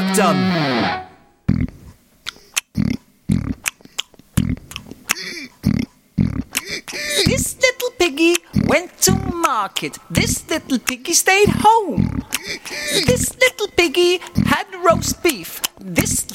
job done. This little piggy went to market. This little piggy stayed home. This little piggy had roast beef. This